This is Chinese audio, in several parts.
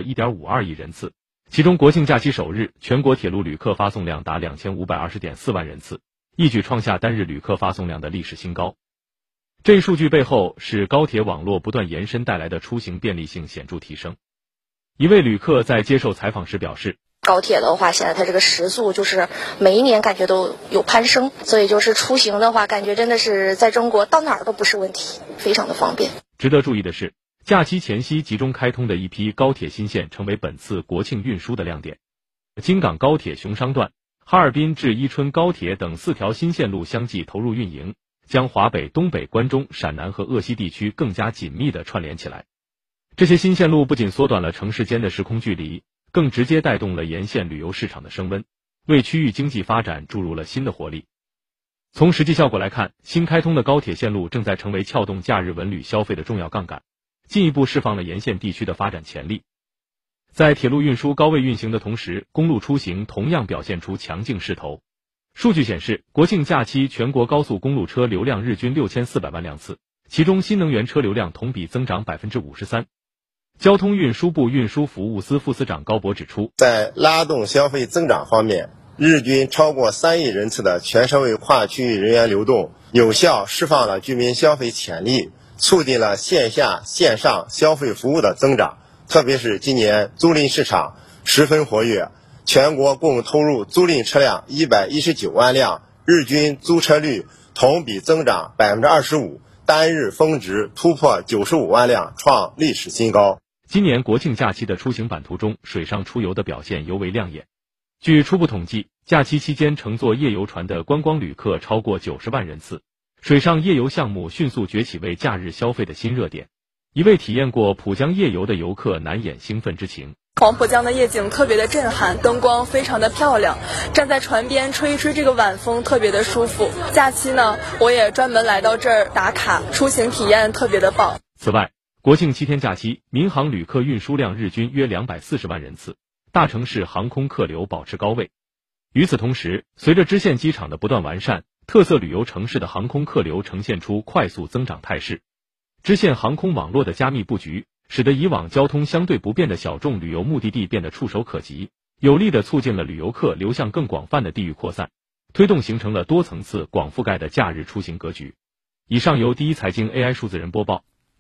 1.52亿人次。其中国庆假期首日，全国铁路旅客发送量达2520.4万人次，一举创下单日旅客发送量的历史新高。这一数据背后是高铁网络不断延伸带来的出行便利性显著提升。一位旅客在接受采访时表示， 高铁的话，现在它这个时速就是每一年感觉都有攀升，所以就是出行的话，感觉真的是在中国到哪儿都不是问题，非常的方便。 值得注意的是，假期前夕集中开通的一批高铁新线成为本次国庆运输的亮点。京港高铁雄商段、哈尔滨至伊春高铁等4条新线路相继投入运营，将华北、东北、关中、陕南和鄂西地区更加紧密地串联起来。这些新线路不仅缩短了城市间的时空距离，更直接带动了沿线旅游市场的升温，为区域经济发展注入了新的活力。从实际效果来看，新开通的高铁线路正在成为撬动假日文旅消费的重要杠杆，进一步释放了沿线地区的发展潜力。在铁路运输高位运行的同时，公路出行同样表现出强劲势头。数据显示，国庆假期全国高速公路车流量日均6400万辆次，其中新能源车流量同比增长 53%。交通运输部运输服务司副司长高博指出， 在拉动消费增长方面，日均超过3亿人次的全社会跨区域人员流动，有效释放了居民消费潜力，促进了线下线上消费服务的增长。特别是今年租赁市场十分活跃，全国共投入租赁车辆119万辆，日均租车率同比增长 25%， 单日峰值突破95万辆，创历史新高。 今年国庆假期的出行版图中，水上出游的表现尤为亮眼。据初步统计，假期期间乘坐夜游船的观光旅客超过90万人次，水上夜游项目迅速崛起为假日消费的新热点。一位体验过浦江夜游的游客难掩兴奋之情。 黄浦江的夜景特别的震撼，灯光非常的漂亮，站在船边吹一吹这个晚风特别的舒服。假期呢，我也专门来到这儿打卡，出行体验特别的棒。 此外，国庆7天假期，民航旅客运输量日均约240万人次，大城市航空客流保持高位。与此同时，随着支线机场的不断完善，特色旅游城市的航空客流呈现出快速增长态势。支线航空网络的加密布局，使得以往交通相对不便的小众旅游目的地变得触手可及，有力地促进了旅游客流向更广泛的地域扩散，推动形成了多层次广覆盖的假日出行格局。以上由第一财经 AI 数字人播报。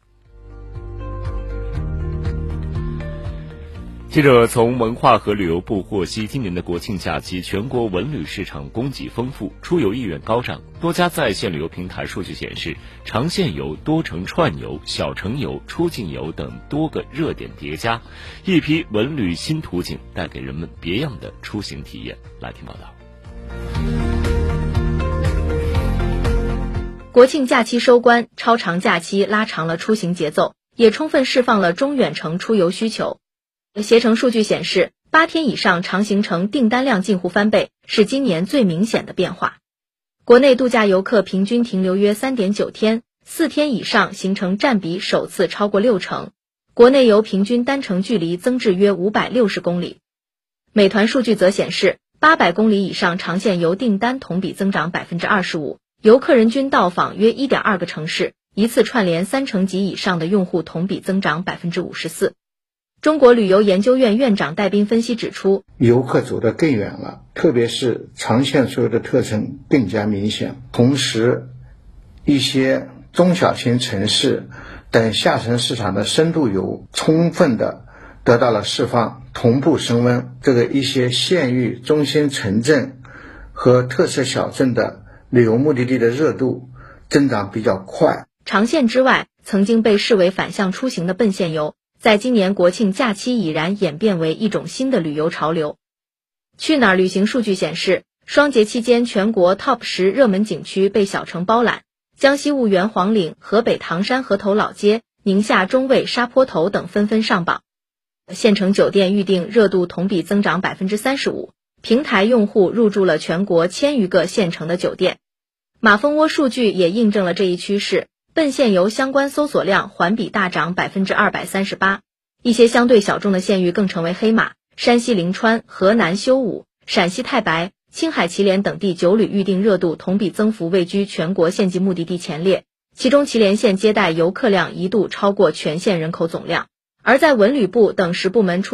记者从文化和旅游部获悉，今年的国庆假期全国文旅市场供给丰富，出游意愿高涨。多家在线旅游平台数据显示，长线游、多城串游、小城游、出境游等多个热点叠加，一批文旅新途径带给人们别样的出行体验。来听报道。 国庆假期收官，超长假期拉长了出行节奏，也充分释放了中远程出游需求。携程数据显示，8天以上长行程订单量近乎翻倍，是今年最明显的变化。国内度假游客平均停留约 3.9 天，4天以上行程占比首次超过60%，国内游平均单程距离增至约560公里。美团数据则显示，800公里以上长线游订单同比增长 25%， 游客人均到访约 1.2 个城市，一次串联3成及以上的用户同比增长 54%。中国旅游研究院院长戴斌分析指出， 游客走得更远了，特别是长线出游的特征更加明显。同时，一些中小型城市等下沉市场的深度游充分的得到了释放，同步升温。一些县域中心城镇和特色小镇的旅游目的地的热度增长比较快。 长线之外，曾经被视为反向出行的奔现游，在今年国庆假期已然演变为一种新的旅游潮流。去哪儿旅行数据显示，双节期间全国 TOP 10热门景区被小城包揽，江西婺源黄岭、河北唐山河头老街、宁夏中卫沙坡头等纷纷上榜。县城酒店预订热度同比增长 35%， 平台用户入驻了全国1000余个县城的酒店。马蜂窝数据也印证了这一趋势，奔现游相关搜索量环比大涨 238%， 一些相对小众的县域更成为黑马，山西临川、河南修武、陕西太白、青海祁连等地酒旅预订热度同比增幅位居全国县级目的地前列，其中祁连县接待游客量一度超过全县人口总量。而在文旅部等10部门出